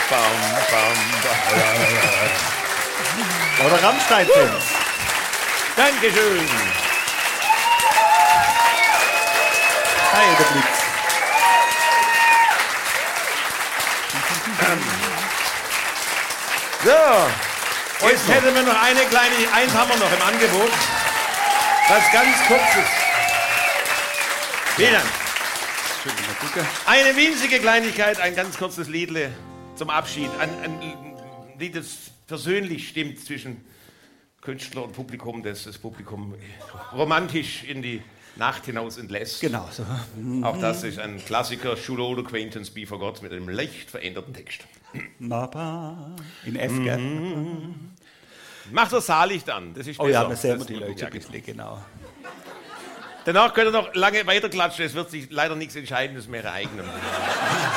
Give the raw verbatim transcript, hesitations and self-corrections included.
bam, bam, bam. Oder Rammstein-Fans. Dankeschön. Hi, der Blitz. So, jetzt hätten wir noch eine kleine, eins haben wir noch im Angebot. Was ganz kurzes. Vielen Dank. Eine winzige Kleinigkeit, ein ganz kurzes Liedle zum Abschied. Ein, ein Lied, das persönlich stimmt zwischen Künstler und Publikum, das das Publikum romantisch in die Nacht hinaus entlässt. Genau so. Auch das ist ein Klassiker, Should Old Acquaintance Be Forgot, mit einem leicht veränderten Text. Mapa. In F, gell? Macht das Saallicht an, das ist Oh besser. ja, wir sehen Das die ist Leute ja, ein bisschen, genau. Danach könnt ihr noch lange weiterklatschen, es wird sich leider nichts Entscheidendes mehr ereignen.